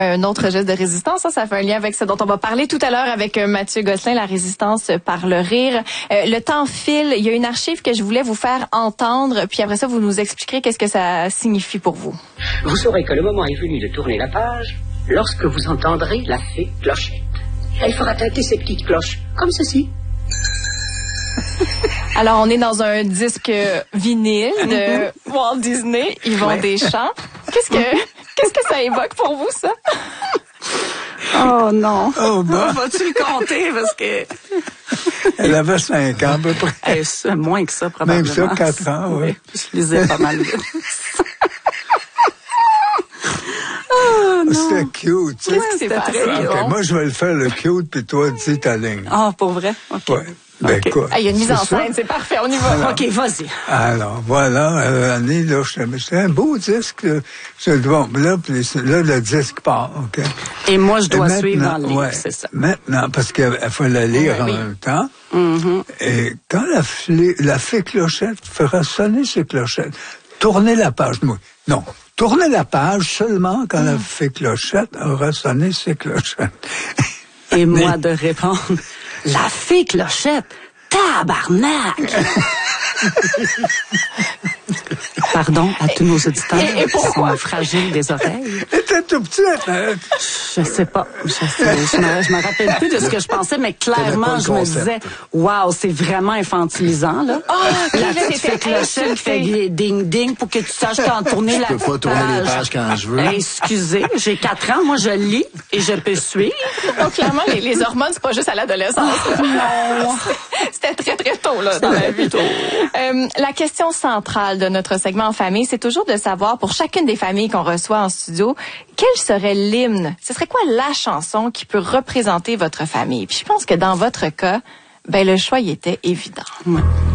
Un autre geste de résistance, ça fait un lien avec ce dont on va parler tout à l'heure avec Mathieu Gosselin, la résistance par le rire. Le temps file, il y a une archive que je voulais vous faire entendre, puis après ça, vous nous expliquerez qu'est-ce que ça signifie pour vous. Vous saurez que le moment est venu de tourner la page lorsque vous entendrez la fée Clochette. Elle fera tinter ses petites cloches, comme ceci. Alors, on est dans un disque vinyle de Walt Disney, Yvon Deschamps. Qu'est-ce que ça évoque pour vous, ça? Oh non. Oh non. Vas-tu le compter parce que... Elle avait 5 ans à peu près. Moins que ça, probablement. Même ça, 4 ans, oui. Je lisais pas mal vite. Oh non. C'était cute, tu sais. Qu'est-ce qui s'est passé? Okay, moi, je vais le faire le cute, puis toi, dis ta ligne. Ah, pour vrai? OK. Ouais. Ben, Okay. quoi? Il y a une mise en C'est ça? scène, c'est parfait, on y va. Alors, OK, vas-y. Alors, voilà, Annie, là, c'est un beau disque. Bon, là, le disque part, OK? Et moi, je dois Maintenant, suivre dans le livre, ouais, c'est ça. Maintenant, parce qu'il faut la lire en Oui. même temps. Mm-hmm. Et quand la fée Clochette fera sonner ses clochettes, tournez la page. Non, tournez la page seulement quand la fée Clochette aura sonné ses clochettes. Et moi de répondre, la fée Clochette, tabarnak! Pardon à tous nos auditeurs Et pourquoi? qui sont fragiles des oreilles. C'était tout petit, hein? Je sais pas. Je me rappelle plus de ce que je pensais, mais clairement, pas le je me concept. disais, waouh, c'est vraiment infantilisant, là. Ah, La là, petite t'étais fée Clochette qui fait ding-ding pour que tu saches quand tourner la Je peux pas tourner les pages quand je veux. Excusez, j'ai 4 ans, moi je lis et je peux suivre. Donc, clairement, les hormones, c'est pas juste à l'adolescence. Non. C'était très, très tôt, là, dans la vie. La question centrale de notre segment en famille, c'est toujours de savoir, pour chacune des familles qu'on reçoit en studio, quel serait l'hymne? Ce serait quoi la chanson qui peut représenter votre famille? Puis je pense que dans votre cas, ben, le choix, il était évident. Ouais.